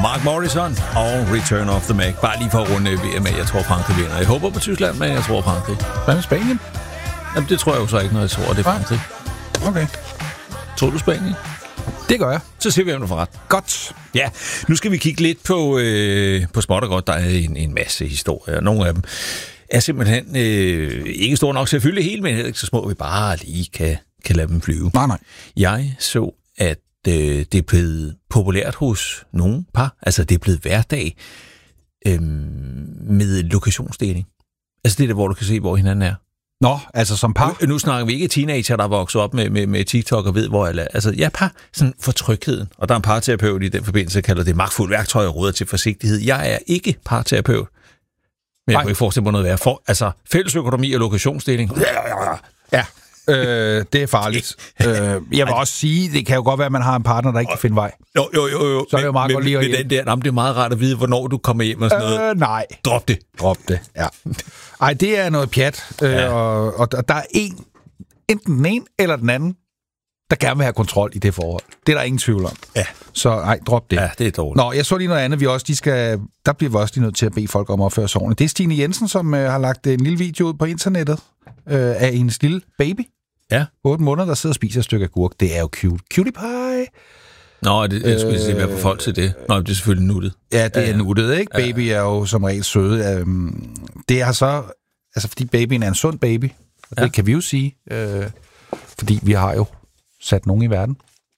Mark Morrison og Return of the Mac. Bare lige for at runde VM af. Jeg tror, Frankrig vinder. Jeg håber på Tyskland, men jeg tror Frankrig. Hvad med Spanien? Jamen, det tror jeg jo så ikke, når jeg tror, det er Frankrig. Okay. Tror du Spanien? Det gør jeg. Så ser vi, om du får ret. Godt. Ja, nu skal vi kigge lidt på småt og godt. Der er en masse historier. Nogle af dem er simpelthen ikke store nok til at fylde det hele, men heller ikke så små, at vi bare lige kan lade dem flyve. Nej. Jeg så, at det er blevet populært hos nogle par. Altså, det er blevet hverdag med lokationsdeling. Altså, det er der, hvor du kan se, hvor hinanden er. Nå, altså som par? Nu snakker vi ikke teenager, der er vokset op med TikTok og ved, hvor alle er. Altså, ja, par sådan for trygheden. Og der er en parterapeut i den forbindelse, kalder det magtfuldt værktøj og råder til forsigtighed. Jeg er ikke parterapeut. Men jeg kunne ikke forestille mig noget værre. Altså, fælles økonomi og lokationsdeling. Ja. Det er farligt. Jeg vil også sige, det kan jo godt være, at man har en partner, der ikke kan finde vej. Jo. Så er det jo meget godt lige at hjælpe. Det er meget rart at vide, hvornår du kommer hjem og sådan noget. Nej. Drop det, ja. Ej, det er noget pjat. Og der er enten den ene eller den anden, der gerne vil have kontrol i det forhold. Det er der ingen tvivl om. Ja. Så nej, drop det. Ja, det er dårligt. Nå, jeg så lige noget andet. Der bliver vi også lige nødt til at bede folk om at opføre sig ordentligt. Det er Stine Jensen, som har lagt en lille video ud på internettet af hendes lille baby. Ja. 8 måneder, der sidder og spiser et stykke agurk. Det er jo cute. Cutie pie. Nå, jeg skulle sige, hvad for folk til det. Nå, det er selvfølgelig nuttet. Ja, det er nuttet, ikke? Baby er jo som regel søde. Det er så... Altså, fordi babyen er en sund baby. Og det kan vi jo sige. Fordi vi har jo sat nogen i verden.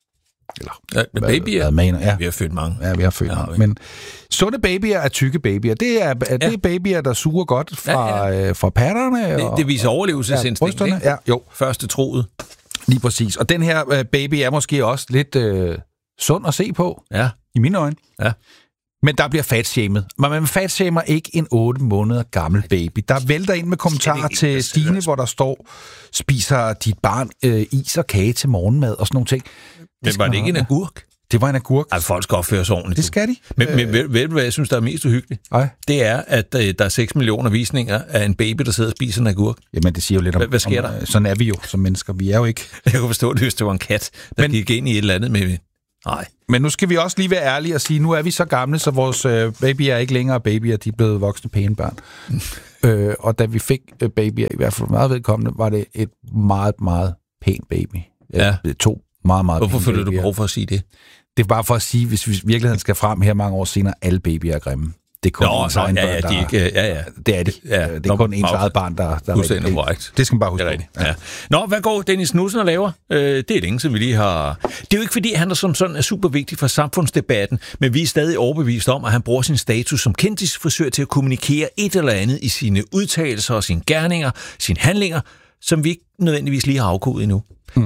Eller babyer? Vi har født mange. Ja, vi har født mange. Men sunde babyer er tykke babyer. Det er babyer, der suger godt fra patterne. Det viser overlevelsesinstinkt, ikke? Ja, jo. Første troet. Lige præcis. Og den her baby er måske også lidt sund at se på. Ja. I mine øjne. Ja. Men der bliver fatshamed. Man fatshamer ikke en 8 måneder gammel baby. Der vælter ind med kommentarer til Stine, hvor der står, spiser dit barn is og kage til morgenmad og sådan nogle ting. Men var det ikke en agurk? Det var en agurk. Altså, folk skal opføre sig ordentligt. Det skal de. Men ved du, hvad jeg synes, der er mest uhyggeligt? Det er, at der er 6 millioner visninger af en baby, der sidder og spiser en agurk. Jamen, det siger jo lidt om... Hvad sker der? Sådan er vi jo som mennesker. Vi er jo ikke... Jeg kunne forstå det, hvis det var en kat, der gik ind i et eller andet med... Nej. Men nu skal vi også lige være ærlige og sige, nu er vi så gamle, så vores babyer er ikke længere babyer, de er blevet voksne pæne børn. Og da vi fik babyer, i hvert fald meget vedkommende, var det et meget, meget pænt baby. Ja. 2 meget, meget Hvorfor føler du behov for at sige det? Det er bare for at sige, hvis virkeligheden skal frem her mange år senere, alle babyer er grimme. Det er kun ens egen børn, det er det. Ja, det er kun ens eget barn, der fuldstændig korrekt. Det skal man bare huske. Det er ja. Nå, hvad går Dennis Knudsen og laver? Det er længe, som vi lige har... Det er jo ikke, fordi han som sådan er super vigtig for samfundsdebatten, men vi er stadig overbevist om, at han bruger sin status som kendisfrisør til at kommunikere et eller andet i sine udtalelser og sine gerninger, sine handlinger, som vi ikke nødvendigvis lige har afkodet endnu.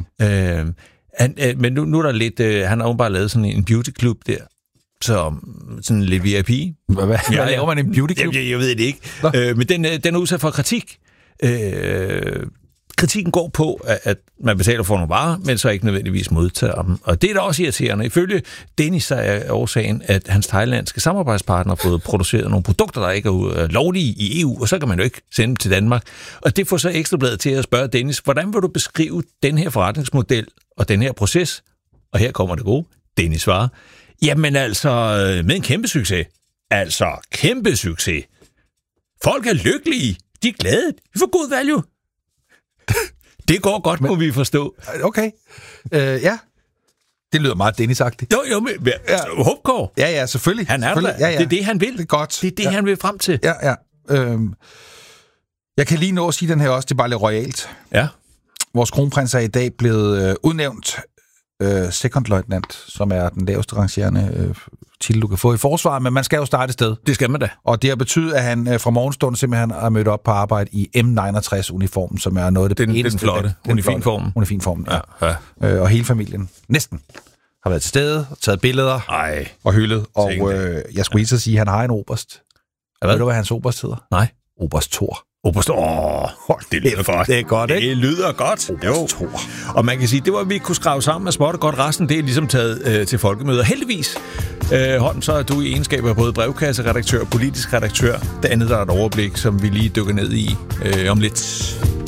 Men nu er der lidt... han har jo bare lavet sådan en beautyklub der, så sådan lidt VIP. Hvad laver man en beautyklub? Jeg ved det ikke. Men den er udsat for kritik. Kritikken går på, at man betaler for nogle varer, men så ikke nødvendigvis modtager dem. Og det er da også irriterende. Ifølge Dennis er årsagen, at hans thailandske samarbejdspartner har fået produceret nogle produkter, der ikke er lovlige i EU, og så kan man jo ikke sende dem til Danmark. Og det får så Ekstrabladet til at spørge Dennis, hvordan vil du beskrive den her forretningsmodel og den her proces? Og her kommer det gode. Dennis svarer, jamen altså, med en kæmpe succes. Altså, kæmpe succes. Folk er lykkelige. De er glade. Vi får god value. Det går godt, må vi forstå. Okay. Ja. Det lyder meget Dennis-agtigt. Jo, men Hupkår. Ja, selvfølgelig. Han er der. Ja. Det er det, han vil. Det er godt. Det er det, han vil frem til. Ja. Jeg kan lige nå at sige den her også, det er bare lidt royalt. Ja. Vores kronprins er i dag blevet udnævnt sekondløjtnant, som er den laveste rangerende titel, du kan få i forsvaret, men man skal jo starte et sted. Det skal man da. Og det har betydet, at han fra morgenstunden simpelthen har mødt op på arbejde i M69-uniformen, som er noget af det eneste. Den flotte. Uniformen, ja. Og hele familien, næsten, har været til stede, taget billeder og hyldet. Og jeg skulle lige så sige, at han har en oberst. Ved du, hvad hans oberst hedder? Nej. Oberst Thor. Det lyder godt. Det er godt, ikke? Det lyder godt. Jo. Og man kan sige, det var, vi kunne skrave sammen med småt og godt. Resten, det er ligesom taget til folkemøder. Heldigvis, Holm, så er du i egenskab af både brevkasseredaktør og politisk redaktør. Det andet, der er et overblik, som vi lige dykker ned i om lidt.